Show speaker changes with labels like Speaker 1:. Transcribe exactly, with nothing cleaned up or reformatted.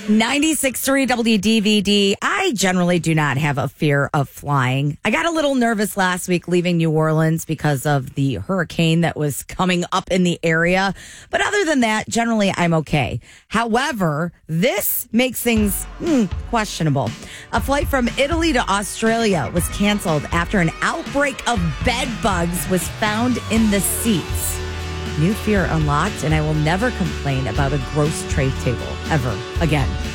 Speaker 1: ninety-six point three W D V D. I generally do not have a fear of flying. I got a little nervous last week leaving New Orleans because of the hurricane that was coming up in the area. But other than that, generally I'm okay. However, this makes things hmm, questionable. A flight from Italy to Australia was canceled after an outbreak of bed bugs was found in the seats. New fear unlocked, and I will never complain about a gross tray table ever again.